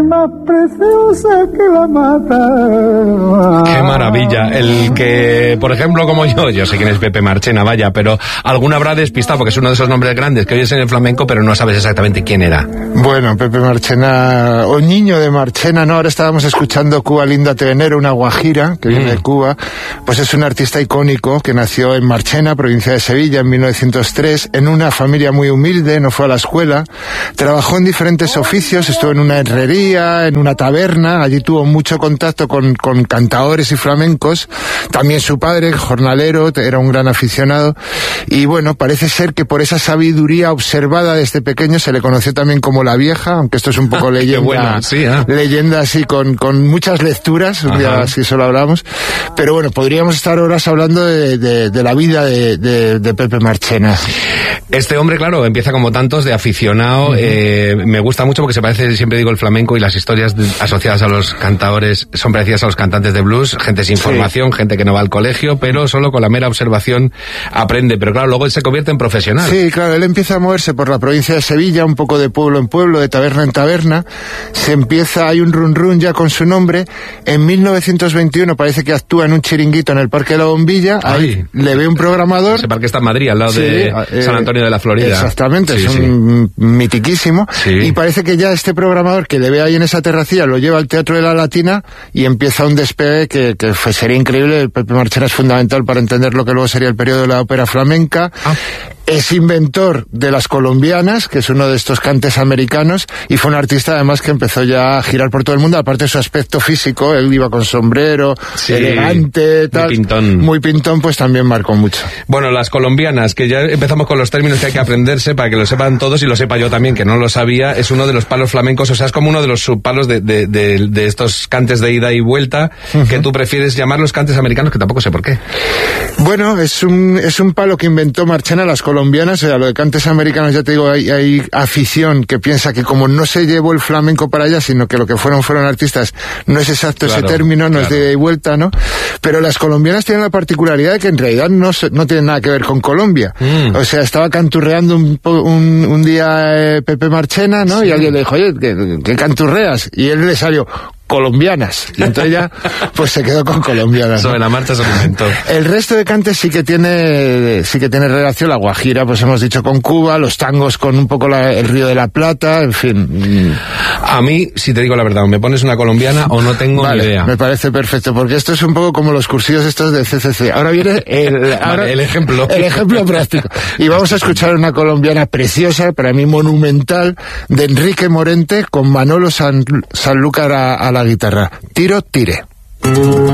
más preciosa que la mata. ¡Qué maravilla! El que, por ejemplo, como yo sé quién es Pepe Marchena, vaya, pero alguna habrá despistado, porque es uno de esos nombres grandes que oyes en el flamenco, pero no sabes exactamente quién era. Bueno, Pepe Marchena, o Niño de Marchena, ¿no? Ahora estábamos escuchando Cuba Linda Te Venero, una guajira que viene de Cuba. Pues es un artista icónico que nació en Marchena, provincia de Sevilla, en 1903, en una familia muy humilde, no fue a la escuela, trabajó en diferentes oficios, estuvo en una herrería, en una taberna, allí tuvo mucho contacto con cantaores y flamencos, también su padre, jornalero, era un gran aficionado, y bueno, parece ser que por esa sabiduría observada desde pequeño se le conoció también como la Vieja, aunque esto es un poco leyenda, bueno, sí, leyenda así con muchas lecturas, un día así solo hablamos, pero bueno, podríamos estar horas hablando de la vida de Pepe Marchena. Este hombre, claro, empieza como tantos de aficionado, me gusta mucho porque se parece, siempre digo, el flamenco y las historias asociadas a los cantadores son parecidas a los cantantes de blues, gente sin formación, gente que no va al colegio, pero solo con la mera observación aprende, pero claro, luego él se convierte en profesional. Sí, claro, él empieza a moverse por la provincia de Sevilla, un poco de pueblo en pueblo, de taberna en taberna, hay un run ya con su nombre, en 1921 parece que actúa en un chiringuito en el Parque de la Bombilla, ahí le ve un programador. Ese parque está en Madrid, al lado de San Antonio de la Florida. Exactamente, es un mitiquísimo, y parece que ya este programador que le ve ahí en esa terracilla lo lleva al Teatro de la Latina y empieza un despegue que sería increíble. Pepe Marchena es fundamental para entender lo que luego sería el periodo de la ópera flamenca. Es inventor de las colombianas, que es uno de estos cantes americanos, y fue un artista además que empezó ya a girar por todo el mundo, aparte de su aspecto físico, él iba con sombrero, elegante, tal, muy pintón, pues también marcó mucho. Bueno, las colombianas, que ya empezamos con los términos que hay que aprenderse para que lo sepan todos, y lo sepa yo también, que no lo sabía, es uno de los palos flamencos, o sea, es como uno de los subpalos de estos cantes de ida y vuelta, que tú prefieres llamar los cantes americanos, que tampoco sé por qué. Bueno, es un palo que inventó Marchena, las colombianas, o sea, lo de cantes americanos, ya te digo, hay afición que piensa que como no se llevó el flamenco para allá, sino que lo que fueron artistas, no es exacto ese término, no es de ida y vuelta, ¿no? Pero las colombianas tienen la particularidad de que en realidad no tienen nada que ver con Colombia. O sea, estaba canturreando un día Pepe Marchena, ¿no? Y alguien le dijo, oye, ¿qué canturreas? Y él le salió colombianas, y entonces ya pues se quedó con colombianas, ¿no? Sobre la marcha se lo inventó. El resto de cantes sí que tiene relación, la guajira pues hemos dicho con Cuba, los tangos con un poco el Río de la Plata, en fin. A mí, si te digo la verdad, me pones una colombiana o no tengo ni idea. Me parece perfecto, porque esto es un poco como los cursillos estos de CCC. Ahora viene el ejemplo. El ejemplo práctico. Y vamos a escuchar una colombiana preciosa, para mí monumental, de Enrique Morente con Manolo Sanlúcar a la guitarra. Tiro, tire.